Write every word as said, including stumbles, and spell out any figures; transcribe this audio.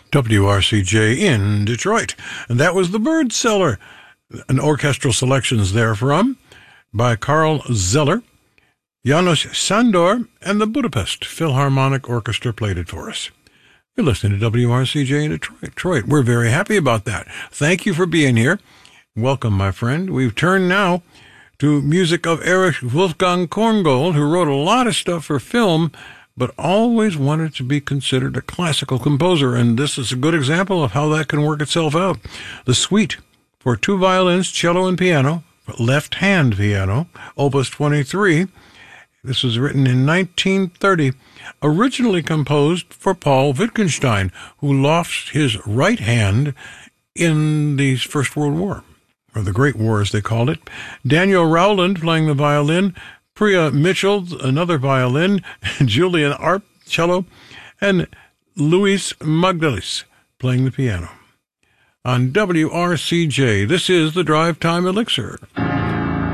W R C J in Detroit. And that was The Bird Cellar. An orchestral selections therefrom by Carl Zeller, Janos Sandor, and the Budapest Philharmonic Orchestra played it for us. You're listening to W R C J in Detroit. Detroit. We're very happy about that. Thank you for being here. Welcome, my friend. We've turned now to music of Erich Wolfgang Korngold, who wrote a lot of stuff for film, but always wanted to be considered a classical composer, and this is a good example of how that can work itself out. The Suite for two violins, cello, and piano, left-hand piano, Opus twenty-three. This was written in nineteen thirty, originally composed for Paul Wittgenstein, who lost his right hand in the First World War, or the Great War as they called it. Daniel Rowland playing the violin, Priya Mitchell, another violin, Julian Arp, cello, and Luis Magdalis playing the piano. On W R C J, this is the Drive Time Elixir.